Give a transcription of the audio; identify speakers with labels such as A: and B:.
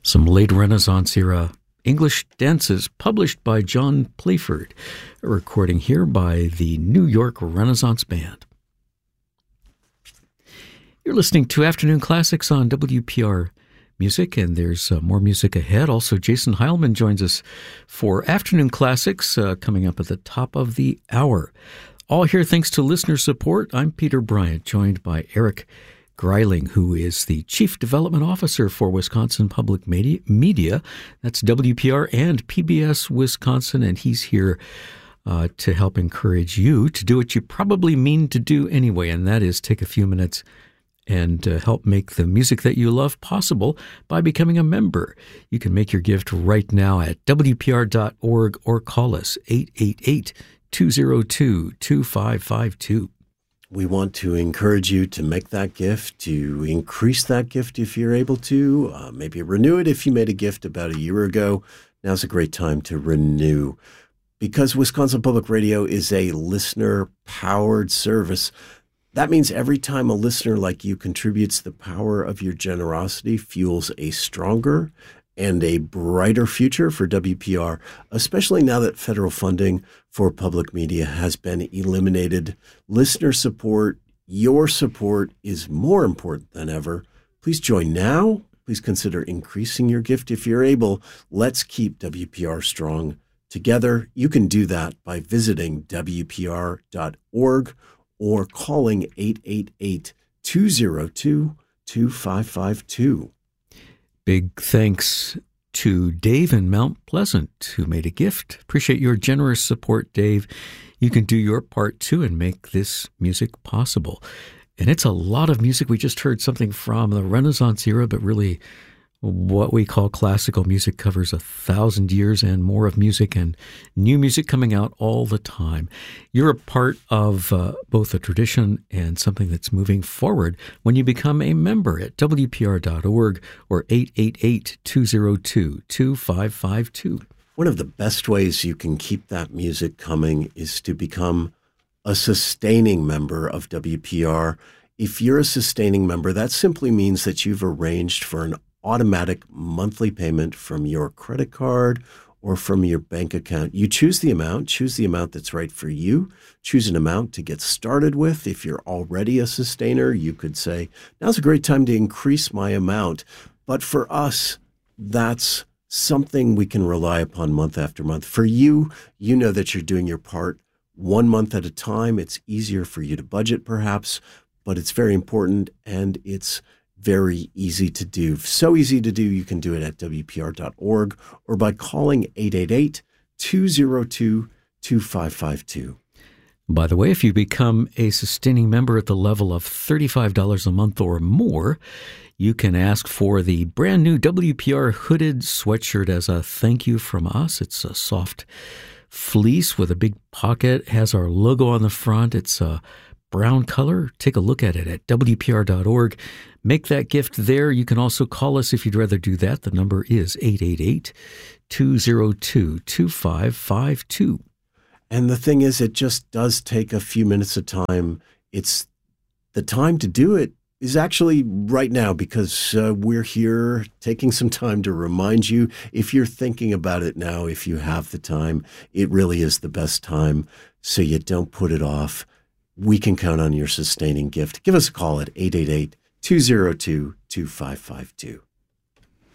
A: Some late Renaissance era English dances published by John Playford, a recording here by the New York Renaissance Band. You're listening to Afternoon Classics on WPR Music, and there's more music ahead. Also, Jason Heilman joins us for Afternoon Classics coming up at the top of the hour. All here thanks to listener support. I'm Peter Bryant, joined by Eric Greiling, who is the Chief Development Officer for Wisconsin Public Media. That's WPR and PBS Wisconsin, and he's here to help encourage you to do what you probably mean to do anyway, and that is take a few minutes and help make the music that you love possible by becoming a member. You can make your gift right now at WPR.org or call us 888-202-2552.
B: We want to encourage you to make that gift, to increase that gift if you're able to, maybe renew it if you made a gift about a year ago. Now's a great time to renew. Because Wisconsin Public Radio is a listener-powered service, that means every time a listener like you contributes, the power of your generosity fuels a stronger and a brighter future for WPR, especially now that federal funding for public media has been eliminated. Listener support, your support is more important than ever. Please join now. Please consider increasing your gift if you're able. Let's keep WPR strong together. You can do that by visiting WPR.org or calling 888-202-2552.
A: Big thanks to Dave in Mount Pleasant, who made a gift. Appreciate your generous support, Dave. You can do your part, too, and make this music possible. And it's a lot of music. We just heard something from the Renaissance era, but really what we call classical music covers 1,000 years and more of music, and new music coming out all the time. You're a part of both a tradition and something that's moving forward when you become a member at WPR.org or 888-202-2552.
B: One of the best ways you can keep that music coming is to become a sustaining member of WPR. If you're a sustaining member, that simply means that you've arranged for an automatic monthly payment from your credit card or from your bank account. You choose the amount that's right for you. Choose an amount to get started with. If you're already a sustainer, you could say, now's a great time to increase my amount. But for us, that's something we can rely upon month after month. For you, you know that you're doing your part 1 month at a time. It's easier for you to budget perhaps, but it's very important, and it's very easy to do. So easy to do, you can do it at WPR.org or by calling 888-202-2552.
A: By the way, if you become a sustaining member at the level of $35 a month or more, you can ask for the brand new WPR hooded sweatshirt as a thank you from us. It's a soft fleece with a big pocket, has our logo on the front. It's a brown color. Take a look at it at WPR.org. Make that gift there. You can also call us if you'd rather do that. The number is 888-202-2552.
B: And the thing is, it just does take a few minutes of time. It's the time to do it is actually right now, because we're here taking some time to remind you. If you're thinking about it now, if you have the time, it really is the best time, so you don't put it off. We can count on your sustaining gift. Give us a call at 888-202-2552.